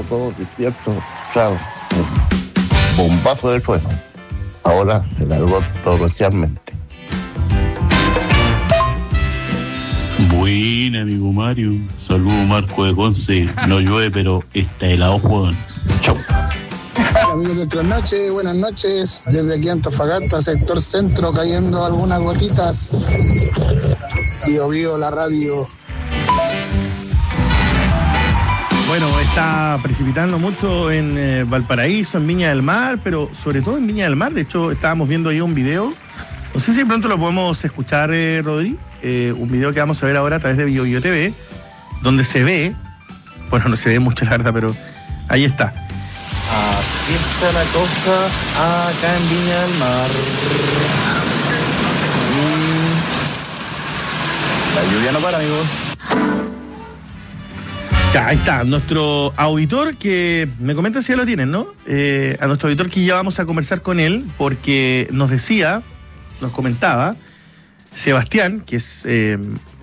todos despiertos, claro, un bombazo de trueno. Ahora se largó torrencialmente. Buena, amigo Mario. Saludos, Marco de Conce. No llueve, pero está helado, Juan. Chau. Amigos de Trasnoche, buenas noches. Desde aquí Antofagasta, sector centro, cayendo algunas gotitas. Vivo la radio. Bueno, está precipitando mucho en Valparaíso, en Viña del Mar, pero sobre todo en Viña del Mar. De hecho, estábamos viendo ahí un video. No sé si de pronto lo podemos escuchar, Rodri. Un video que vamos a ver ahora a través de BioBio TV, donde se ve, bueno, no se ve mucho la verdad, pero ahí está. Así está la cosa acá en Viña del Mar. La lluvia no para, amigos. Ya, ahí está, nuestro auditor que me comenta si ya lo tienen, ¿no? A nuestro auditor que ya vamos a conversar con él, porque nos comentaba, Sebastián, que es